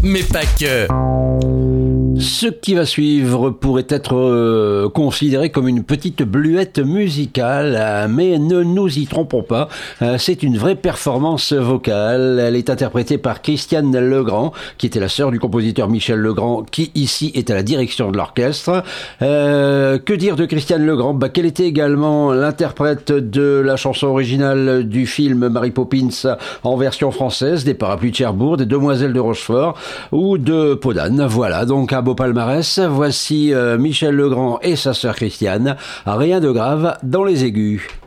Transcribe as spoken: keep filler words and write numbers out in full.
mais pas que. Ce qui va suivre pourrait être euh, considéré comme une petite bluette musicale, euh, mais ne nous y trompons pas, euh, c'est une vraie performance vocale. Elle est interprétée par Christiane Legrand, qui était la sœur du compositeur Michel Legrand, qui ici est à la direction de l'orchestre. Euh, que dire de Christiane Legrand? Bah, qu'elle était également l'interprète de la chanson originale du film Mary Poppins en version française, des Parapluies de Cherbourg, des Demoiselles de Rochefort ou de Podane. Voilà, donc un beau palmarès. Voici euh, Michel Legrand et sa sœur Christiane. Rien de grave dans les aigus.